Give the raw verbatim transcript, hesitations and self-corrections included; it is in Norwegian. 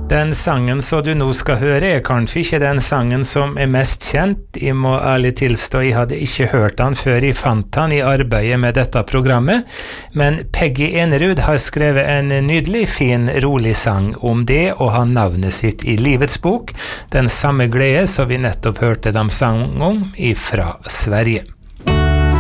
Den sangen som du nå skal høre er kanskje ikke den sangen som er mest kjent. Jeg må ærlig tilstå, jeg hadde ikke hørt den før jeg fant den i arbeidet med dette programmet, men Peggy Enerud har skrevet en nydelig, fin, rolig sang om det, og har navnet sitt i Livets bok, den samme glede som vi nettopp hørte dem sang om ifra Sverige.